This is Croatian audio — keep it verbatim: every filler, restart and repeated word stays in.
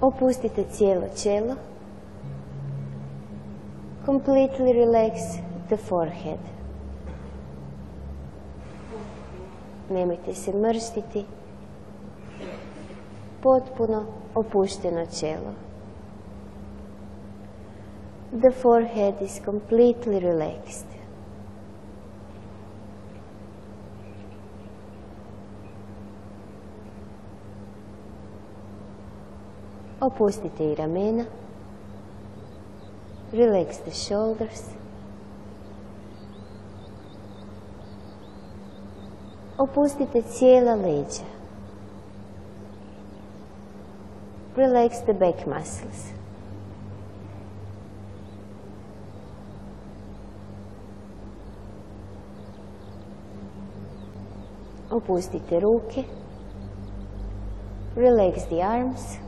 Opustite cijelo čelo. Completely relax the forehead. Nemojte se mrštiti. Potpuno opušteno čelo. The forehead is completely relaxed. Opustite i ramena. Relax the shoulders. Opustite cijela leđa. Relax the back muscles. Opustite ruke. Relax the arms.